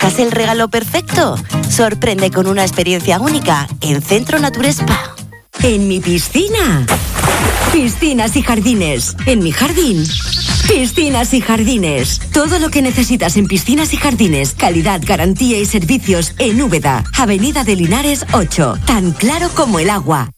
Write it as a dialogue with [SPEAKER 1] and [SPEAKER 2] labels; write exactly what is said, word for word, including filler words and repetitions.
[SPEAKER 1] ¿Buscas el regalo perfecto? Sorprende con una experiencia única en Centro Nature Spa.
[SPEAKER 2] En mi piscina. Piscinas y jardines. En mi jardín. Piscinas y jardines. Todo lo que necesitas en piscinas y jardines. Calidad, garantía y servicios en Úbeda. Avenida de Linares ocho. Tan claro como el agua.